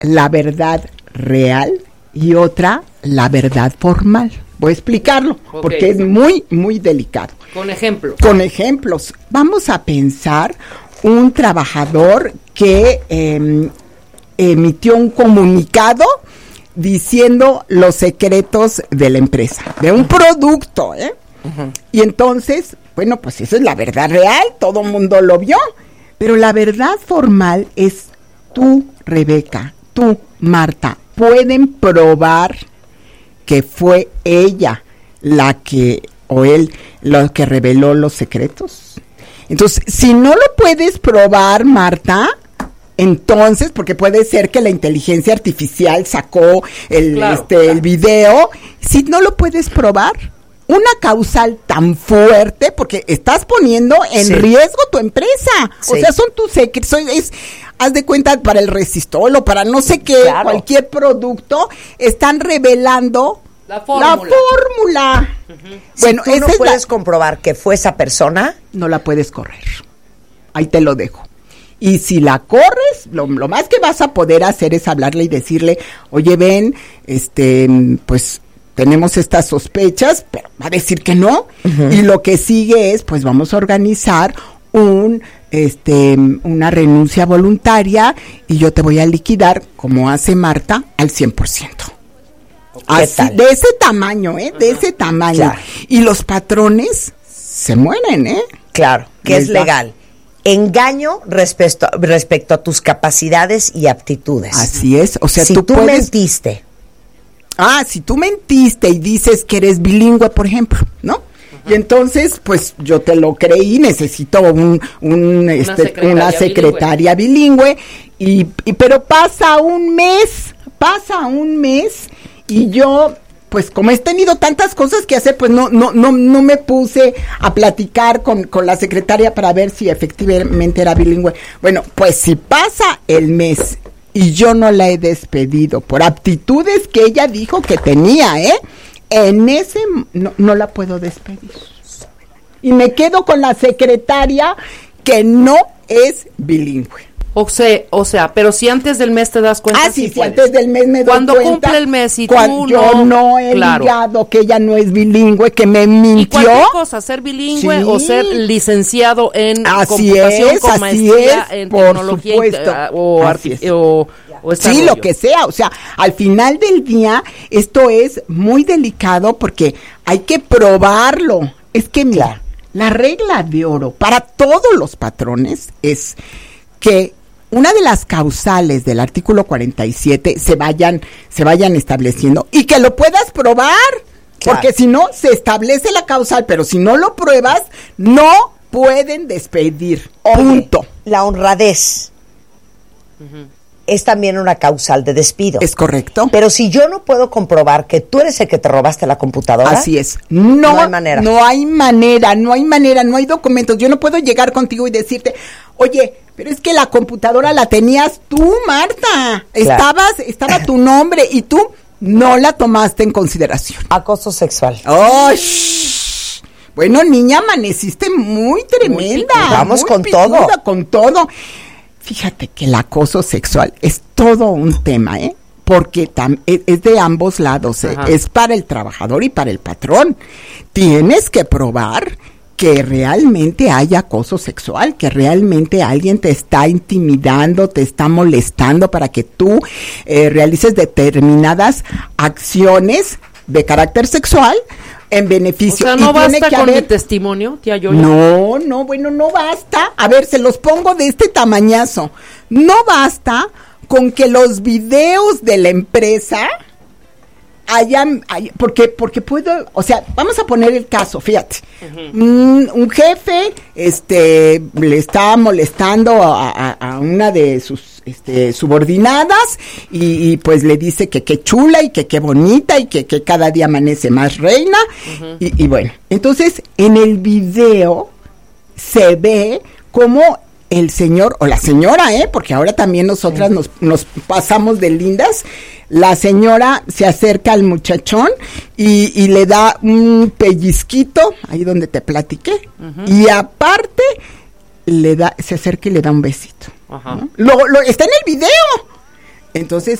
la verdad real y otra la verdad formal. Voy a explicarlo, porque es muy, muy delicado. Con ejemplos. Con ejemplos. Vamos a pensar un trabajador que emitió un comunicado diciendo los secretos de la empresa, de un producto, Uh-huh. Y entonces, bueno, pues eso es la verdad real, todo el mundo lo vio, pero la verdad formal es tú, Rebeca, tú, Marta, pueden probar que fue ella la que, o él, lo que reveló los secretos. Entonces, si no lo puedes probar, Marta, entonces, porque puede ser que la inteligencia artificial sacó el video, si no lo puedes probar, una causal tan fuerte, porque estás poniendo en riesgo tu empresa. Sí. O sea, son tus secretos, haz de cuenta, para el Resistol o para no sé qué, cualquier producto, están revelando la fórmula. Uh-huh. Bueno, si tú no puedes comprobar que fue esa persona, no la puedes correr. Ahí te lo dejo. Y si la corres, lo más que vas a poder hacer es hablarle y decirle, oye, ven, pues tenemos estas sospechas, pero va a decir que no. Uh-huh. Y lo que sigue es, pues vamos a organizar una renuncia voluntaria y yo te voy a liquidar, como hace Marta, al 100%. Así, de ese tamaño, de ese tamaño. Claro. Y los patrones se mueren, Claro, que es legal. Engaño respecto a tus capacidades y aptitudes. Así es, o sea, si tú mentiste. Si tú mentiste y dices que eres bilingüe, por ejemplo, ¿no? Uh-huh. Y entonces, pues, yo te lo creí, necesito una secretaria bilingüe, pero pasa un mes, y yo, pues, como he tenido tantas cosas que hacer, pues no me puse a platicar con la secretaria para ver si efectivamente era bilingüe. Bueno, pues si pasa el mes y yo no la he despedido por aptitudes que ella dijo que tenía, en ese no la puedo despedir. Y me quedo con la secretaria que no es bilingüe. O sea, pero si antes del mes te das cuenta. Si antes del mes me doy cuando cuenta. Cuando cumple el mes y tú yo no he ligado que ella no es bilingüe, que me mintió. Y cualquier cosa, ser bilingüe o ser licenciado en computación con maestría en tecnología o sí, lo que sea, o sea, al final del día esto es muy delicado porque hay que probarlo. Es que mira, la regla de oro para todos los patrones es que una de las causales del artículo 47 se vayan estableciendo y que lo puedas probar, porque si no se establece la causal, pero si no lo pruebas no pueden despedir. Punto. La honradez. Uh-huh. Es también una causal de despido. Es correcto. Pero si yo no puedo comprobar que tú eres el que te robaste la computadora. Así es. No hay manera. No hay manera, no hay documentos. Yo no puedo llegar contigo y decirte, oye, pero es que la computadora la tenías tú, Marta. Claro. Estaba tu nombre y tú no la tomaste en consideración. Acoso sexual. ¡Oh! Bueno, niña, amaneciste muy tremenda. Vamos con todo. Fíjate que el acoso sexual es todo un tema, porque es de ambos lados, es para el trabajador y para el patrón. Tienes que probar que realmente hay acoso sexual, que realmente alguien te está intimidando, te está molestando para que tú realices determinadas acciones de carácter sexual en beneficio. O sea, ¿no basta con mi testimonio, tía Yoya? No, bueno, no basta. A ver, se los pongo de este tamañazo. No basta con que los videos de la empresa porque puedo, o sea, vamos a poner el caso, fíjate. Uh-huh. Un jefe le está molestando a una de sus subordinadas y pues le dice que qué chula y que qué bonita y que cada día amanece más reina. Uh-huh. y bueno, entonces en el video se ve como el señor o la señora, porque ahora también nosotras nos pasamos de lindas. La señora se acerca al muchachón y le da un pellizquito, ahí donde te platiqué, uh-huh. Y aparte se acerca y le da un besito. Uh-huh. ¿No? Está en el video. Entonces,